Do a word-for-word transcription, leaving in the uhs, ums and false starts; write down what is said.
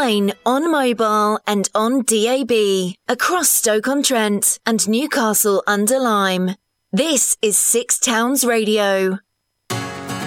online, on mobile and on D A B, across Stoke-on-Trent and Newcastle under Lyme. This is Six Towns Radio.